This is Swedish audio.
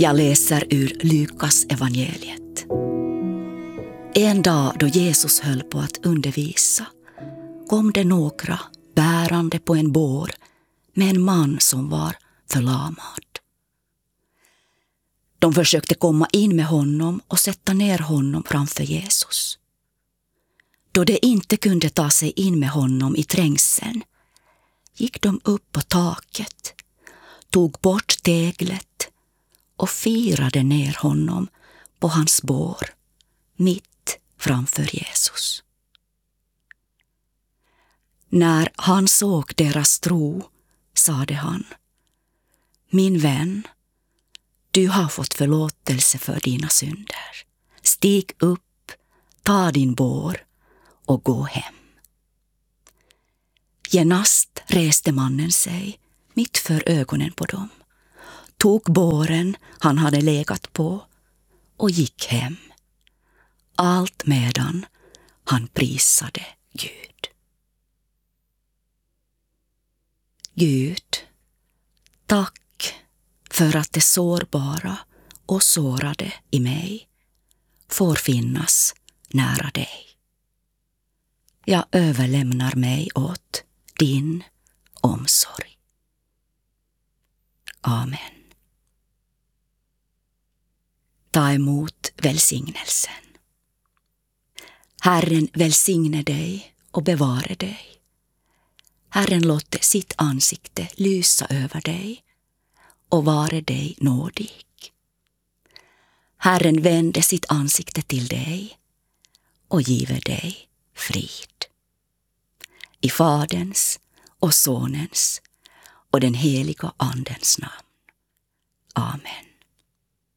Jag läser ur Lukas evangeliet. En dag då Jesus höll på att undervisa kom det några bärande på en bår med en man som var förlamad. De försökte komma in med honom och sätta ner honom framför Jesus. Då de inte kunde ta sig in med honom i trängseln gick de upp på taket, tog bort teglet och firade ner honom på hans bår mitt framför Jesus. När han såg deras tro sade han: Min vän, du har fått förlåtelse för dina synder. Stig upp, ta din bår och gå hem. Genast reste mannen sig mitt för ögonen på dem, tog båren han hade legat på och gick hem. Allt medan han prisade Gud. Gud, tack för att det sårbara och sårade i mig får finnas nära dig. Jag överlämnar mig åt din omsorg. Amen. Ta emot välsignelsen. Herren välsigne dig och bevare dig. Herren låter sitt ansikte lysa över dig och vare dig nådig. Herren vände sitt ansikte till dig och giver dig frid. I Faderns och Sonens och den heliga Andens namn. Amen.